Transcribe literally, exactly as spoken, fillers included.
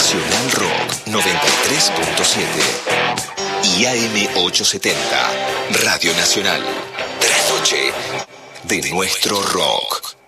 Nacional Rock noventa y tres punto siete y A M ochocientos setenta, Radio Nacional. Trasnoche de nuestro rock.